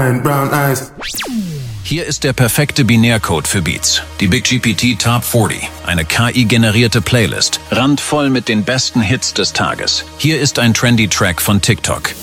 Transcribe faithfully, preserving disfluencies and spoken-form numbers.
Brown eyes. Hier ist der perfekte Binärcode für Beats. Die Big G P T Top vierzig, eine K I-generierte Playlist, randvoll mit den besten Hits des Tages. Hier ist ein trendy Track von TikTok.